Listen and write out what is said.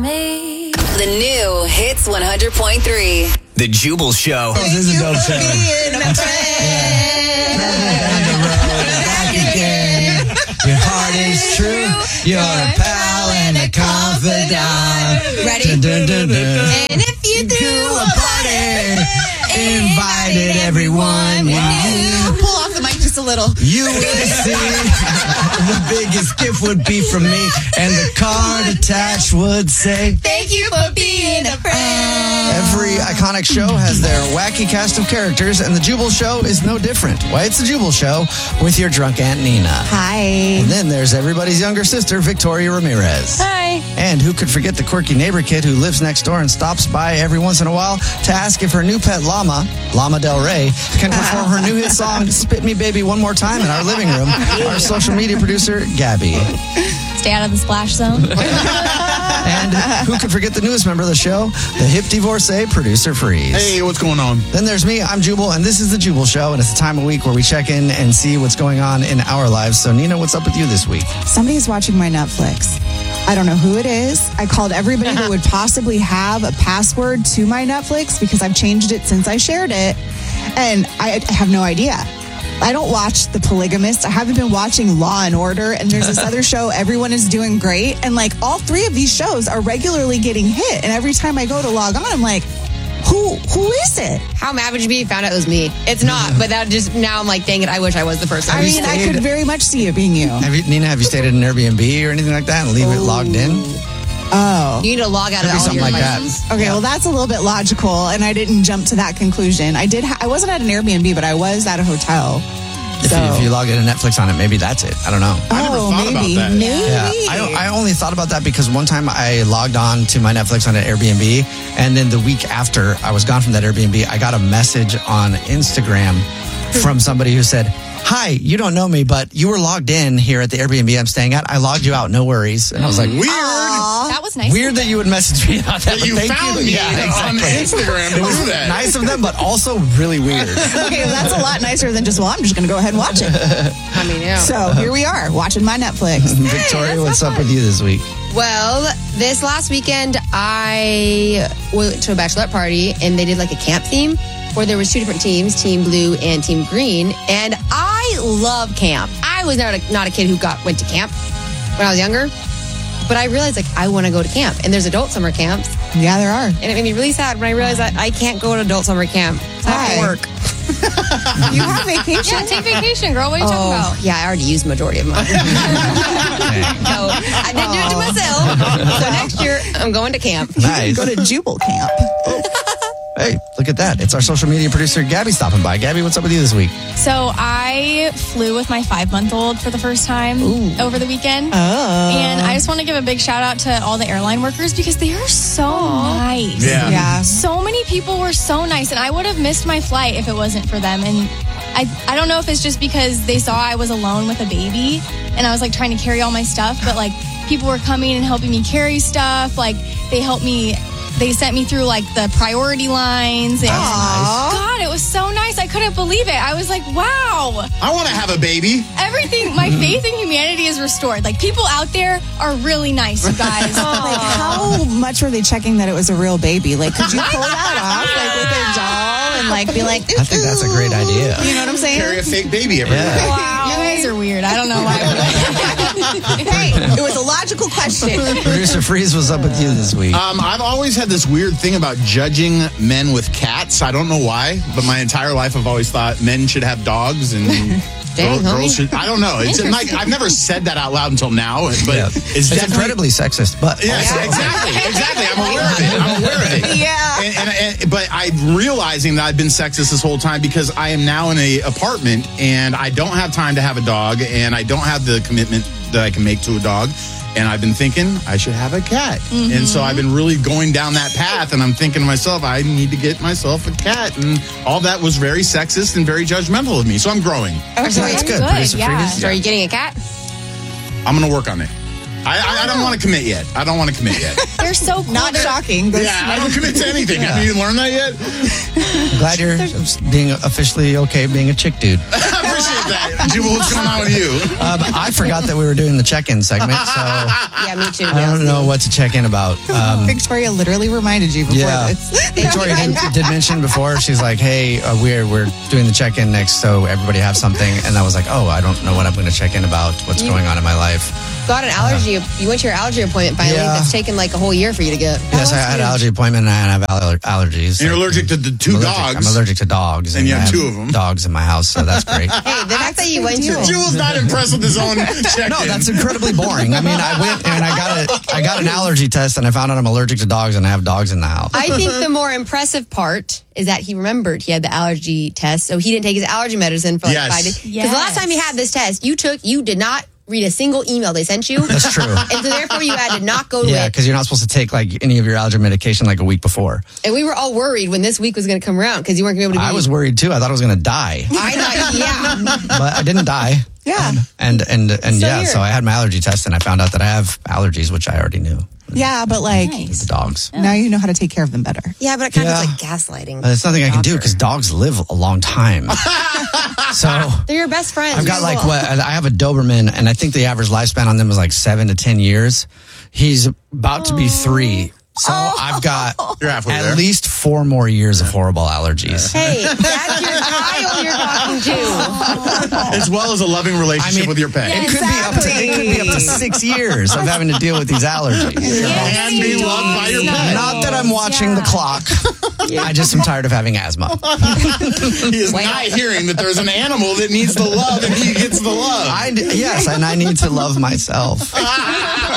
me. The new Hits 100.3. The Jubal Show. This is a dope show. Your heart is true. You're a pal and a confidant. Ready? And if you do a party, invited everyone. pull off the mic just a little. You would see the biggest gift would be from me, and the card attached would say, Thank you for being a friend. Every iconic show has their wacky cast of characters, and the Jubal Show is no different. Why, it's the Jubal Show with your drunk Aunt Nina. Hi. And then there's everybody's younger sister, Victoria Ramirez. Hi. And who could forget the quirky neighbor kid who lives next door and stops by every once in a while to ask if her new pet llama, Llama Del Rey, can perform her new hit song, Spit Me Baby, one more time in our living room. Our social media producer, Gabby. Stay out of the splash zone. And who could forget the newest member of the show, the hip divorcee, producer Freeze. Hey, what's going on? Then there's me, I'm Jubal, and this is the Jubal Show, and it's the time of week where we check in and see what's going on in our lives. So, Nina, what's up with you this week? Somebody's watching my Netflix. I don't know who it is. I called everybody that would possibly have a password to my Netflix because I've changed it since I shared it, and I have no idea. I don't watch The Polygamist. I haven't been watching Law and Order, and there's this other show, Everyone is Doing Great, and like all three of these shows are regularly getting hit, and every time I go to log on, I'm like, who is it? How mad would you be if you found out it was me? It's not, but that just, now I'm like, dang it, I wish I was the person. I mean, I could very much see it being you. Nina, have you stayed at an Airbnb or anything like that and leave it logged in? Oh. You need to log out of Could be all something your like that. devices. Okay, well, that's a little bit logical, and I didn't jump to that conclusion. I wasn't at an Airbnb, but I was at a hotel. If you log in a Netflix on it, maybe that's it. I don't know. I never thought maybe. about that. Maybe. Yeah, I only thought about that because one time I logged on to my Netflix on an Airbnb, and then the week after I was gone from that Airbnb, I got a message on Instagram from somebody who said, "Hi, you don't know me, but you were logged in here at the Airbnb I'm staying at. I logged you out, no worries." And I was like, Weird. That was nice. Weird that you would message me about that. That you Thank found me on Instagram to It was do that. nice of them, but also really weird. Okay, well, that's a lot nicer than just, well, I'm just going to go ahead and watch it. I mean, yeah. So here we are, watching my Netflix. Victoria, what's up with you this week? Well, this last weekend, I went to a bachelorette party, and they did like a camp theme where there was two different teams, Team Blue and Team Green. And I love camp. I was not a kid who went to camp when I was younger, but I realized like I want to go to camp. And there's adult summer camps, Yeah, there are. and it made me really sad when I realized that I can't go to adult summer camp. So I have to Why? work. You have vacation? Yeah, take vacation, girl. What are you talking about? Yeah, I already used the majority of mine. So I didn't do it to myself. So next year, I'm going to camp. Nice. Go to Jubal Camp. Hey, look at that. It's our social media producer, Gabby, stopping by. Gabby, what's up with you this week? So I flew with my 5-month-old for the first time over the weekend. Oh. And I just want to give a big shout out to all the airline workers because they are so nice. Yeah. So many people were so nice, and I would have missed my flight if it wasn't for them. And I don't know if it's just because they saw I was alone with a baby and I was like trying to carry all my stuff, but like people were coming and helping me carry stuff. Like they sent me through like the priority lines. And God, it was so nice. I couldn't believe it. I was like, wow. I want to have a baby. Everything, my faith in humanity is restored. Like people out there are really nice, you guys. Like, how much were they checking that it was a real baby? Like, could you pull that off, like, with a doll and, like, be like, I think that's a great idea. You know what I'm saying? Carry a fake baby everywhere. Yeah. Wow. You guys are weird. I don't know why. Hey, it was a logical question. Producer Freeze, what's up with you this week? I've always had this weird thing about judging men with cats. I don't know why, but my entire life I've always thought men should have dogs and Dang, homie. girls should. I don't know. It's like I've never said that out loud until now, but Yeah. it's definitely incredibly sexist, but Yeah, exactly. I'm aware of it. Yeah. But I'm realizing that I've been sexist this whole time because I am now in an apartment and I don't have time to have a dog and I don't have the commitment that I can make to a dog. And I've been thinking I should have a cat. Mm-hmm. And so I've been really going down that path and I'm thinking to myself, I need to get myself a cat. And all that was very sexist and very judgmental of me. So I'm growing. that's good. Good, Producer yeah. Freeze. So are you getting a cat? I'm going to work on it. I don't want to commit yet. They're so cool. Not They're- shocking. But Yeah, I don't commit to anything. Have you learned that yet? Glad you're being officially okay being a chick dude. I appreciate that. Jubal, what's going on with you? I forgot that we were doing the check-in segment, so Yeah, me too. I don't know what to check in about. Victoria literally reminded you before Yeah. this. Victoria did mention before, she's like, hey, we're doing the check-in next, so everybody have something. And I was like, oh, I don't know what I'm going to check in about, what's going on in my life. Got an allergy. You went to your allergy appointment finally. Yeah. That's taken like a whole year for you to get. Yes, I had an allergy appointment and I have allergies. And you're allergic to the two dogs. I'm allergic to dogs. And you have I two of them. Dogs in my house, so that's great. Hey, the fact that you went to Jubel's not impressed with his own check-in. No, that's incredibly boring. I mean, I went and I got an allergy test and I found out I'm allergic to dogs and I have dogs in the house. I think the more impressive part is that he remembered he had the allergy test, so he didn't take his allergy medicine for like Yes. 5 days. Because the last time you had this test, you did not read a single email they sent you. That's true. And so therefore you had to not go to Yeah, it. because you're not supposed to take like any of your allergy medication like a week before. And we were all worried when this week was going to come around because you weren't going to be able to I was worried too. I thought I was going to die, I thought, yeah. but I didn't die. Yeah. And yeah, here. so I had my allergy test and I found out that I have allergies, which I already knew. Yeah, but like Nice. The dogs. now you know how to take care of them better. Yeah, but it kind Yeah. of is like gaslighting. There's nothing I can do because dogs live a long time. So They're your best friends. I've got You're like cool. what I have a Doberman, and I think the average lifespan on them is like 7 to 10 years. He's about to be 3. So I've got You're halfway at there. least 4 more years of horrible allergies. Hey, that's your child you're talking to. As well as a loving relationship with your pet. It could be up to 6 years of having to deal with these allergies. And be loved by your pet. Not that I'm watching the clock. I just am tired of having asthma. He is not hearing that there's an animal that needs the love and he gets the love. Yes, and I need to love myself.